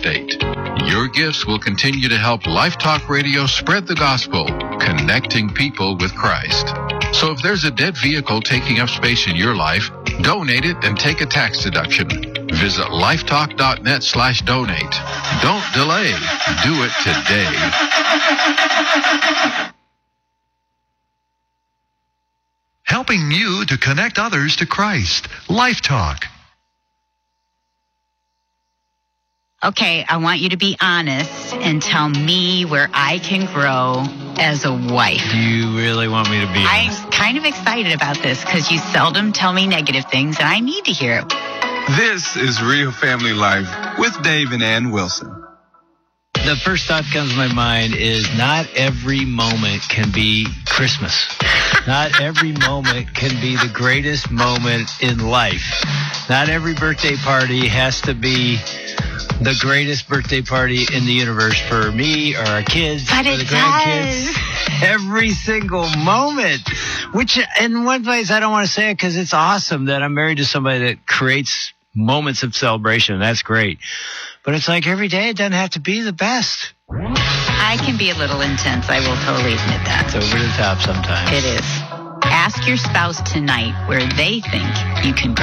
state. Your gifts will continue to help Life Talk Radio spread the gospel, connecting people with Christ. So if there's a dead vehicle taking up space in your life, donate it and take a tax deduction. Visit lifetalk.net/donate. Don't delay. Do it today. Helping you to connect others to Christ. Life Talk. Okay, I want you to be honest and tell me where I can grow as a wife. You really want me to be honest? I'm kind of excited about this because you seldom tell me negative things, and I need to hear it. This is Real Family Life with Dave and Ann Wilson. The first thought comes to my mind is not every moment can be Christmas. Not every moment can be the greatest moment in life. Not every birthday party has to be the greatest birthday party in the universe for me or our kids, but for the grandkids. Does. Every single moment, which in one place I don't want to say it because it's awesome that I'm married to somebody that creates moments of celebration. That's great. But it's like every day it doesn't have to be the best. I can be a little intense. I will totally admit that. It's over the top sometimes. It is. Ask your spouse tonight where they think you can grow.